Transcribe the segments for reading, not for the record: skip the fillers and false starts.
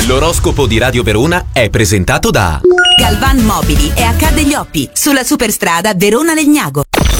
L'oroscopo di Radio Verona è presentato da Galvan Mobili e Accade gli Oppi, sulla superstrada Verona-Legnago.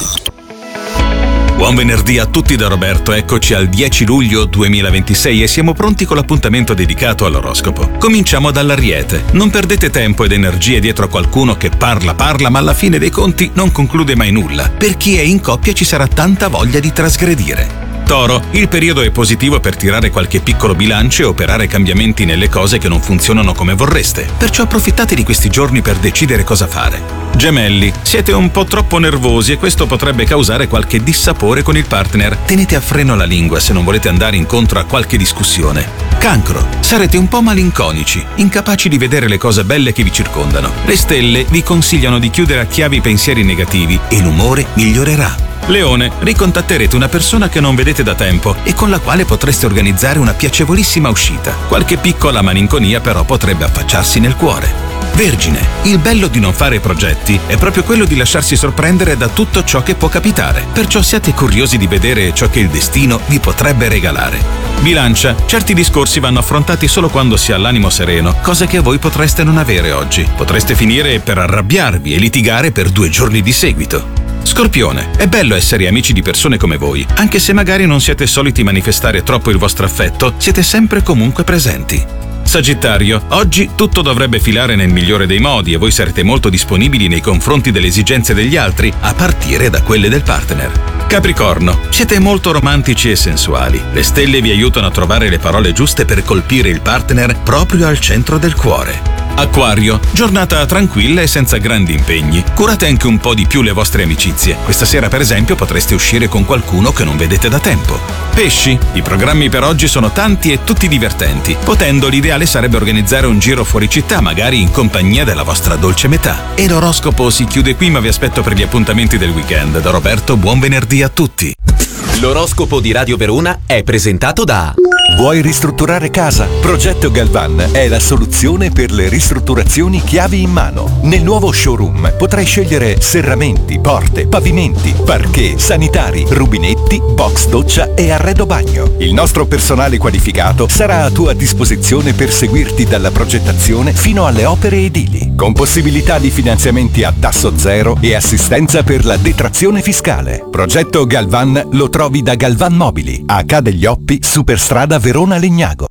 Buon venerdì a tutti da Roberto, eccoci al 10 luglio 2026 e siamo pronti con l'appuntamento dedicato all'oroscopo. Cominciamo dall'Ariete. Non perdete tempo ed energie dietro a qualcuno che parla, ma alla fine dei conti non conclude mai nulla. Per chi è in coppia ci sarà tanta voglia di trasgredire. Toro, il periodo è positivo per tirare qualche piccolo bilancio e operare cambiamenti nelle cose che non funzionano come vorreste, perciò approfittate di questi giorni per decidere cosa fare. Gemelli, siete un po' troppo nervosi e questo potrebbe causare qualche dissapore con il partner. Tenete a freno la lingua se non volete andare incontro a qualche discussione. Cancro, sarete un po' malinconici, incapaci di vedere le cose belle che vi circondano. Le stelle vi consigliano di chiudere a chiave i pensieri negativi e l'umore migliorerà. Leone, ricontatterete una persona che non vedete da tempo e con la quale potreste organizzare una piacevolissima uscita. Qualche piccola malinconia però potrebbe affacciarsi nel cuore. Vergine, il bello di non fare progetti è proprio quello di lasciarsi sorprendere da tutto ciò che può capitare, perciò siate curiosi di vedere ciò che il destino vi potrebbe regalare. Bilancia, certi discorsi vanno affrontati solo quando si ha l'animo sereno, cosa che voi potreste non avere oggi. Potreste finire per arrabbiarvi e litigare per 2 giorni di seguito. Scorpione, è bello essere amici di persone come voi, anche se magari non siete soliti manifestare troppo il vostro affetto, siete sempre comunque presenti. Sagittario, oggi tutto dovrebbe filare nel migliore dei modi e voi sarete molto disponibili nei confronti delle esigenze degli altri, a partire da quelle del partner. Capricorno, siete molto romantici e sensuali. Le stelle vi aiutano a trovare le parole giuste per colpire il partner proprio al centro del cuore. Acquario, giornata tranquilla e senza grandi impegni. Curate anche un po' di più le vostre amicizie. Questa sera, per esempio, potreste uscire con qualcuno che non vedete da tempo. Pesci, i programmi per oggi sono tanti e tutti divertenti. Potendo, l'ideale sarebbe organizzare un giro fuori città, magari in compagnia della vostra dolce metà. E l'oroscopo si chiude qui, ma vi aspetto per gli appuntamenti del weekend. Da Roberto, buon venerdì a tutti. L'oroscopo di Radio Verona è presentato da Vuoi ristrutturare casa? Progetto Galvan è la soluzione per le ristrutturazioni chiavi in mano. Nel nuovo showroom potrai scegliere serramenti, porte, pavimenti, parquet, sanitari, rubinetti, box doccia e arredo bagno. Il nostro personale qualificato sarà a tua disposizione per seguirti dalla progettazione fino alle opere edili, con possibilità di finanziamenti a tasso zero e assistenza per la detrazione fiscale. Progetto Galvan lo trovi da Galvan Mobili, a Accade gli Oppi, superstrada Verona-Legnago.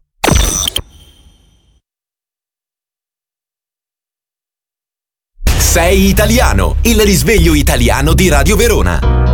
Sei italiano, il risveglio italiano di Radio Verona.